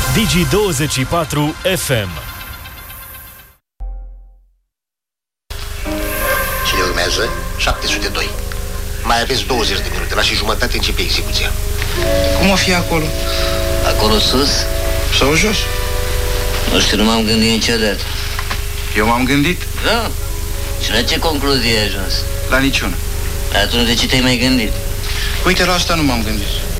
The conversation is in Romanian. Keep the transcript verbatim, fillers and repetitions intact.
Digi douăzeci și patru F M. Cine urmează? șapte sute doi. Mai aveți douăzeci de minute, la și jumătate începe execuția. Cum o fi acolo? Acolo sus? Sau jos? Nu știu, nu m-am gândit niciodată. Eu m-am gândit? Da? Și la ce concluzie ai ajuns? La niciuna. Atunci de ce te-ai mai gândit? Uite, la asta nu m-am gândit.